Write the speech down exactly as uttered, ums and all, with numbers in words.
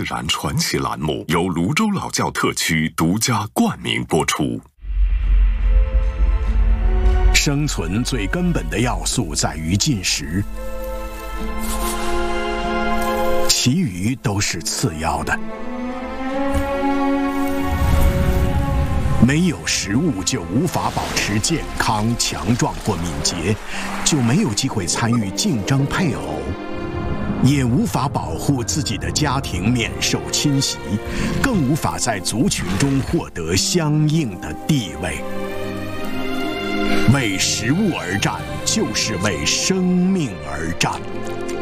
然传奇栏目由泸州老窖特区独家冠名播出。 生存最根本的要素在于进食，其余都是次要的。没有食物就无法保持健康、强壮或敏捷，就没有机会参与竞争配偶，也无法保护自己的家庭免受侵袭，更无法在族群中获得相应的地位。为食物而战，就是为生命而战。